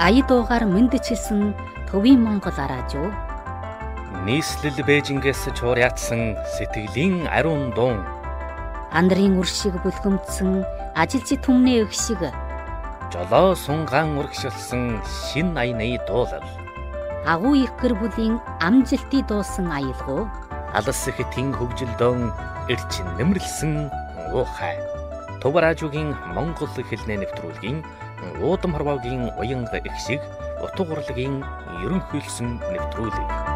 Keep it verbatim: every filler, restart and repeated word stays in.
сая дуугаар мэндчилсэн төвийн Монгол араажуу. Нийслэл Бээжингээс чуур ятсан сэтгэлийн ариун дуун. Андрын үр шиг бүлгэмдсэн ажилчид түмний өх шиг. Жолоо сунгаан урагшилсан шин аяны дуулал. Агуу их гэр бүлийн амжилтыг дуусан аялгуу. Алс хэтийн хөгжилдөөн эрчин нэмэрлсэн уухай. Төв радиогийн Монгол хэлний нэвтрүүлгийн уудам хорвоогийн уянга их шиг утга урлагийн ерөнхийлсөн нэвтрүүлэг.